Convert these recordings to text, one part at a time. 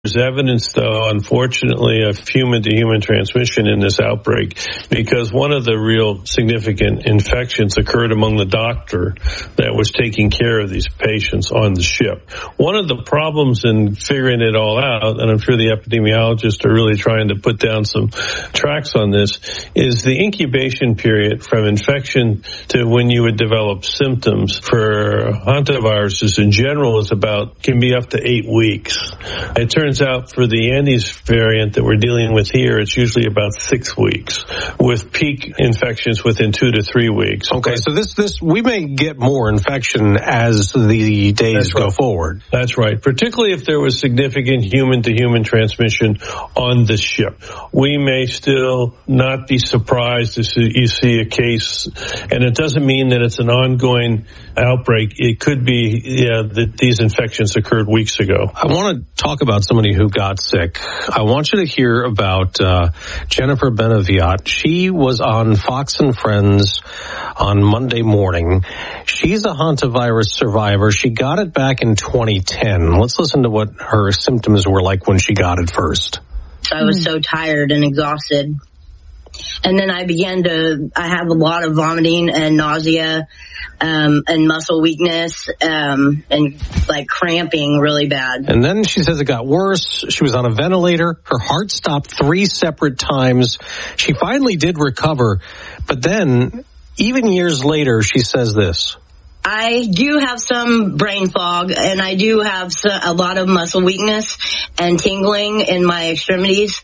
There's evidence, though, unfortunately, of human-to-human transmission in this outbreak because one of the real significant infections occurred among the doctor that was taking care of these patients on the ship. One of the problems in figuring it all out, and I'm sure the epidemiologists are really trying to put down some tracks on this, is the incubation period from infection to when you would develop symptoms for hantaviruses in general can be up to 8 weeks. It turns out for the Andes variant that we're dealing with here, it's usually about 6 weeks, with peak infections within 2 to 3 weeks. Okay, so this we may get more infection as the days go forward. That's right, particularly if there was significant human-to-human transmission on the ship. We may still not be surprised if you see a case, and it doesn't mean that it's an ongoing outbreak. It could be that these infections occurred weeks ago. I want to talk about somebody who got sick. I want you to hear about Jennifer Benaviat. She was on Fox and Friends on Monday morning. She's a hantavirus survivor. She got it back in 2010. Let's listen to what her symptoms were like when she got it first. I was so tired and exhausted. And then I have a lot of vomiting and nausea, and muscle weakness, and like cramping really bad. And then she says it got worse. She was on a ventilator. Her heart stopped 3 separate times. She finally did recover. But then, even years later, she says this. I do have some brain fog, and I do have a lot of muscle weakness and tingling in my extremities.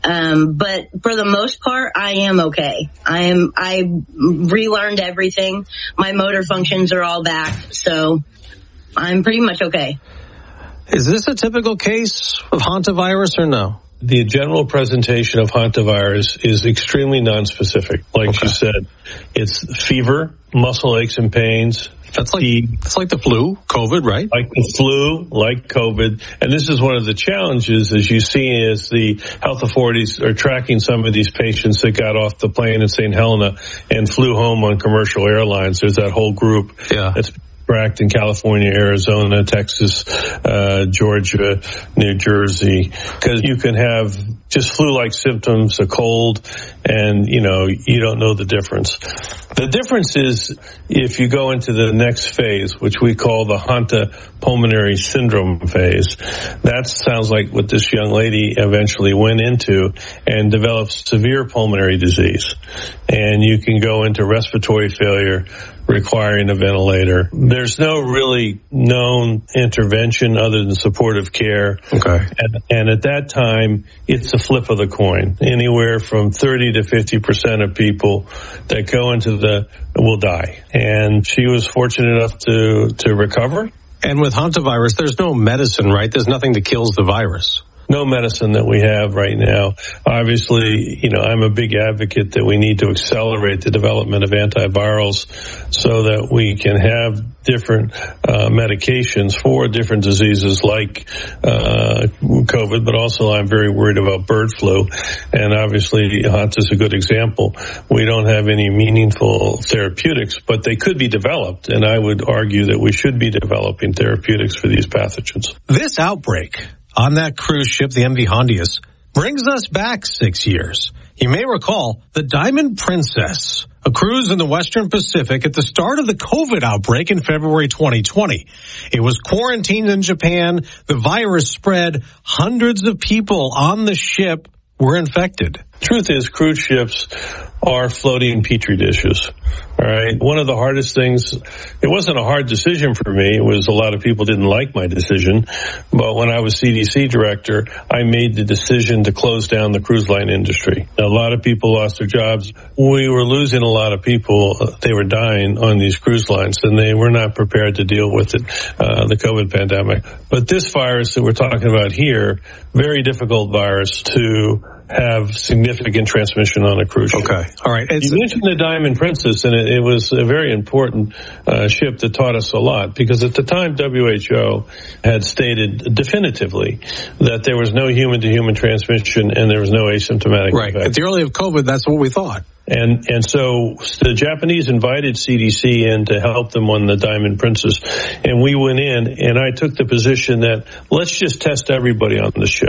But for the most part, I am okay. I relearned everything. My motor functions are all back, so I'm pretty much okay. Is this a typical case of hantavirus or no? The general presentation of hantavirus is extremely nonspecific. Like you said, it's fever, muscle aches and pains. It's like the flu, COVID, right? Like the flu, like COVID. And this is one of the challenges, as you see, as the health authorities are tracking some of these patients that got off the plane in St. Helena and flew home on commercial airlines. There's that whole group that's tracked in California, Arizona, Texas, Georgia, New Jersey, because you can have just flu-like symptoms, a cold, and, you don't know the difference. The difference is if you go into the next phase, which we call the hantapulmonary syndrome phase. That sounds like what this young lady eventually went into and developed severe pulmonary disease. And you can go into respiratory failure, requiring a ventilator. There's no really known intervention other than supportive care. Okay. And at that time, it's a flip of the coin. Anywhere from 30 to 50% of people that go into will die. And she was fortunate enough to recover. And with hantavirus, there's no medicine, right? There's nothing that kills the virus. No medicine that we have right now. Obviously, I'm a big advocate that we need to accelerate the development of antivirals so that we can have different medications for different diseases like COVID, but also I'm very worried about bird flu. And obviously, Hanta is a good example. We don't have any meaningful therapeutics, but they could be developed. And I would argue that we should be developing therapeutics for these pathogens. This outbreak on that cruise ship, the MV Hondius, brings us back 6 years. You may recall the Diamond Princess, a cruise in the Western Pacific at the start of the COVID outbreak in February 2020. It was quarantined in Japan. The virus spread. Hundreds of people on the ship were infected. Truth is, cruise ships are floating petri dishes. All right. One of the hardest things, it wasn't a hard decision for me. It was a lot of people didn't like my decision. But when I was CDC director, I made the decision to close down the cruise line industry. A lot of people lost their jobs. We were losing a lot of people. They were dying on these cruise lines, and they were not prepared to deal with it, the COVID pandemic. But this virus that we're talking about here, very difficult virus to have significant transmission on a cruise ship. Okay. All right. You mentioned the Diamond Princess, and it was a very important ship that taught us a lot, because at the time WHO had stated definitively that there was no human-to-human transmission and there was no asymptomatic Right. effect. At the early of COVID, that's what we thought. And so the Japanese invited CDC in to help them on the Diamond Princess, and we went in, and I took the position that let's just test everybody on the ship.